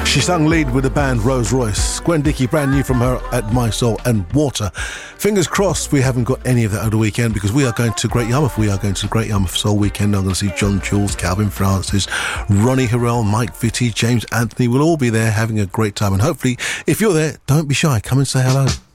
She sung lead with the band Rose Royce. Gwen Dickey, brand new from her at My Soul and Water. Fingers crossed we haven't got any of that over the weekend, because we are going to Great Yarmouth. We are going to the Great Yarmouth Soul Weekend. I'm going to see John Jules, Calvin Francis, Ronnie Harrell, Mike Vitti, James Anthony. We'll all be there having a great time. And hopefully, if you're there, don't be shy. Come and say hello.